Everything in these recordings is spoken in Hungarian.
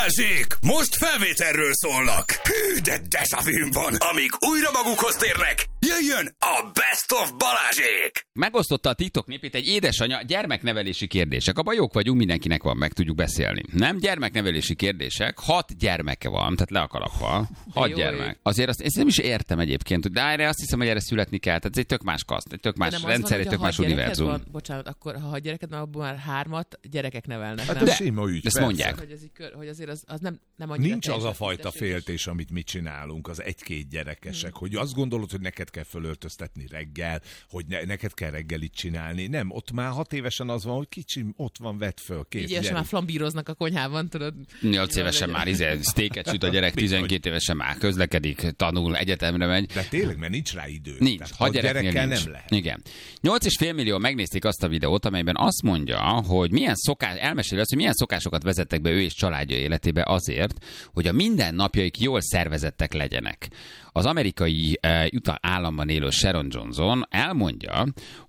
Balázsék! Most felvételről szólnak! Hű, de dezsavűm van! Amíg újra magukhoz térnek, jöjjön a Best of Balázsék! Megosztotta a TikTok népét egy édesanyja gyermeknevelési kérdések. Abban jók vagyunk, mindenkinek van, meg tudjuk beszélni. Nem gyermeknevelési kérdések, 6 gyermeke van, tehát le a kalappal. 6 gyermek. Azért azt nem is értem egyébként, de erre azt hiszem, hogy erre születni kell. Tehát ez egy tök más kaszt, egy tök más rendszer, van, egy tök más univerzum. Van, bocsánat, akkor ha 6 gyereked van, abban már 3 gyerekek nevelnek. Hát nem? ez sima ügy, ezt persze. mondják. Hogy azért az nem annyira. Nincs az a fajta féltés, amit mi csinálunk, az 1-2 gyerekesek, hogy azt gondolod, hogy neked kell fölöltöztetni reggel, hogy neked kell reggelit csinálni. Nem, ott már 6 évesen az van, hogy kicsi, ott van, vedd föl, kész. Így már flambíroznak a konyhában, tudod. 8 évesen már sztéket süt a gyerek, 12 évesen már közlekedik, tanul, egyetemre megy. De tényleg, mert nincs rá idő. Nincs, 6 gyerekkel nincs. nem lehet. Igen. 8,5 millió megnézték azt a videót, amelyben azt mondja, hogy elmeséli azt, hogy milyen szokásokat vezettek be ő és családja életébe azért, hogy a mindennapjaik jól szervezettek legyenek. Az amerikai Utah államban élő Sharon Johnson elmondja,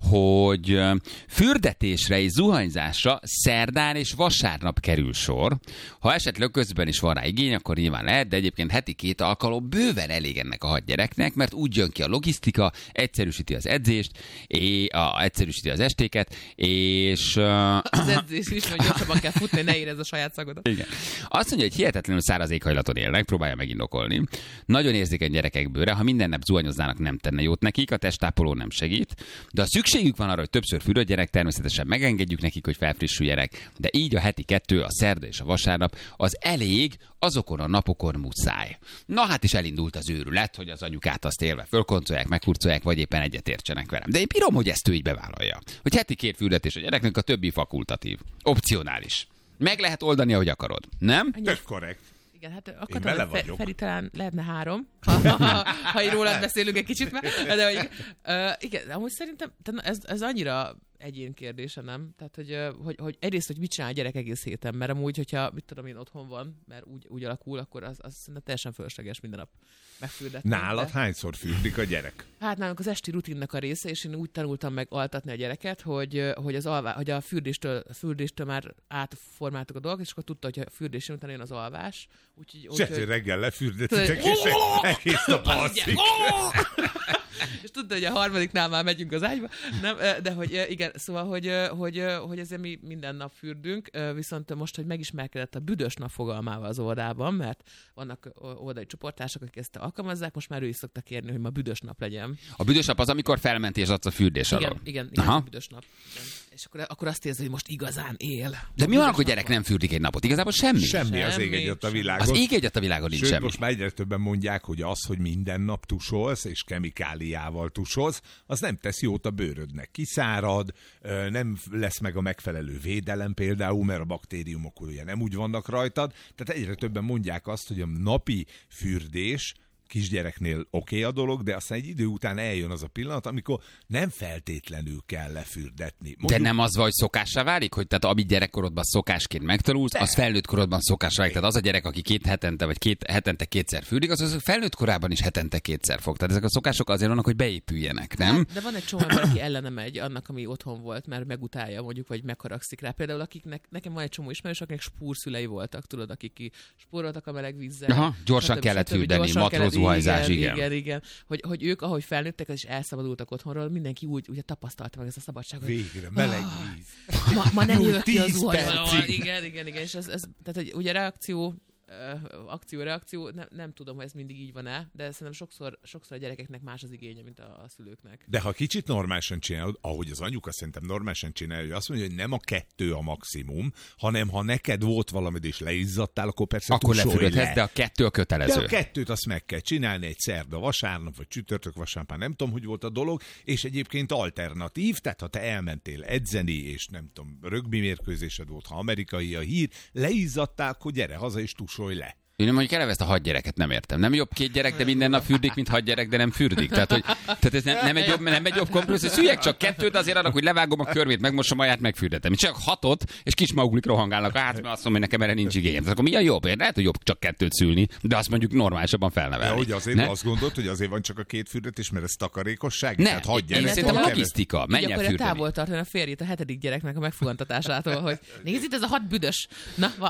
hogy fürdetésre és zuhanyzásra szerdán és vasárnap kerül sor. Ha esetleg közben is van rá igény, akkor nyilván lehet, de egyébként heti 2 alkalom bőven elég ennek a 6 gyereknek, mert úgy jön ki a logisztika, egyszerűsíti az edzést, egyszerűsíti az estéket, és... Az edzés is, hogy gyorsabban kell futni, ne érezd a saját szagodat. Igen. Azt mondja, hogy hihetetlenül száraz éghajlaton élnek, próbálja megindokolni. Nagyon érzékeny gyerekek bőre, ha minden nap zuhanyoznának, nem tenne jót nekik, a testápoló nem segít, de a szükségük van arra, hogy többször füröd gyerek, természetesen megengedjük nekik, hogy felfrissüljenek, de így a heti 2, a szerda és a vasárnap az elég, azokon a napokon muszáj. Na hát is elindult az őrület, hogy az anyukát azt élve fölkoncolják, meghurcolják, vagy éppen egyetértsenek velem. De én bírom, hogy ezt ő így bevállalja. Hogy heti 2 fürdetés a gyereknek, a többi fakultatív. Opcionális. Meg lehet oldani, ahogy akarod. Nem? Tök korrekt. Igen, hát Én bele akartam, vagyok. Feri talán lehetne 3, ha így rólad beszélünk egy kicsit már. De hogy, igen, amúgy szerintem ez annyira egyén kérdése, nem? Tehát, hogy egyrészt, hogy mit csinál a gyerek egész héten, mert amúgy, hogyha, mit tudom én, otthon van, mert úgy alakul, akkor az szerintem teljesen fölösleges minden nap megfürdetni. Nálad hányszor fürdik a gyerek? Hát nálunk az esti rutinnak a része, és én úgy tanultam meg altatni a gyereket, hogy a fürdéstől már átformáltuk a dolgokat, és akkor tudta, hogy a fürdés után jön az alvás. Úgyhogy reggel lefürdetitek, és egész nap alszik. És tudta, hogy a harmadiknál már megyünk az ágyba. Nem, de hogy igen, szóval, hogy ezért mi minden nap fürdünk, viszont most, hogy megismerkedett a büdös nap fogalmával az oldalában, mert vannak oldali csoportársak, akik ezt alkalmazzák, most már ő is szokta kérni, hogy ma büdös nap legyen. A büdös nap az, amikor felmentés adsz a fürdés alól. Igen, a büdös nap. Igen. És akkor azt érzi, hogy most igazán él. De mi van, akkor gyerek nem fürdik egy napot? Igazából semmi. Semmi az ég egyet a világon. Az ég egyet a világon nincs Sőt, semmi. most már egyre többen mondják, hogy az, hogy minden nap tusolsz, és kemikáliával tusolsz, az nem tesz jót a bőrödnek. Kiszárad, nem lesz meg a megfelelő védelem például, mert a baktériumok ugye nem úgy vannak rajtad. Tehát egyre többen mondják azt, hogy a napi fürdés kisgyereknél oké a dolog, de aztán egy idő után eljön az a pillanat, amikor nem feltétlenül kell lefürdetni. Mondjuk, de nem az, hogy szokássá válik, hogy tehát amit gyerekkorodban szokásként megtanulsz, az felnőtt korodban szokássá válik. Tehát az a gyerek, aki 2 hetente vagy hetente 2-szer fürdik, az felnőtt korában is hetente 2-szer fog. Tehát ezek a szokások azért vannak, hogy beépüljenek, nem? De van egy csomó ember, aki ellene megy annak, ami otthon volt, mert megutálja mondjuk, vagy megharagszik rá. Például nekem van egy csomó ismerős, akiknek spúrszülei voltak, tudod, akik spóroltak a meleg vízzel. Aha, gyorsan kellett fürdeni, matrózuhajzás, igen. Hogy ők, ahogy felnőttek, és elszabadultak otthonról, mindenki úgy tapasztalta meg ezt a szabadságot. Végre, meleg víz. Ma nem jövök ki az zuhanyról. Igen. És ez tehát, hogy ugye akció-reakció, nem tudom, hogy ez mindig így van-e, de szerintem sokszor a gyerekeknek más az igénye, mint a szülőknek. De ha kicsit normálisan csinálod, ahogy az anyuka szerintem normálisan csinálja, hogy azt mondja, hogy nem a 2 a maximum, hanem ha neked volt valamid és leizzadtál, akkor persze akkor lefürödhetsz, de a 2 a kötelező. De a 2-t azt meg kell csinálni egy szerda, vasárnap, vagy csütörtök, vasárnap, nem tudom, hogy volt a dolog, és egyébként alternatív, tehát ha te elmentél edzeni, és nem tudom, rögbi mérkőzésed volt, ha amerikai a hír, leizzadtál, akkor gyere haza és tusolj le. Én mondjuk eleve ezt a 6 gyereket nem értem. Nem jobb 2 gyerek, de minden nap fürdik, mint 6 gyerek, de nem fürdik. Tehát ez nem egy jobb kompromisszus. Szüljek csak 2, azért annak, hogy levágom a körmét, megmosom a maját, megfürdetem. Csak 6 és kis mauglik rohangálnak a házban, azt mondom, hogy nekem erre nincs igényem. Tehát akkor mi a jobb? Lehet, hogy jobb csak 2 szülni, de azt mondjuk normálisabban felnevelni. Ja, hogy azért azt gondolt, hogy azért van csak a 2 fürdetés, mert ez takarékosság? Ne, tehát 6 gyerek. Én szerintem a logisztika. Menjen fürdeni. Távol tartani a férjét a 7. gyereknek a megfogantatásától, hogy nézd itt, ez a 6 büdös. Na,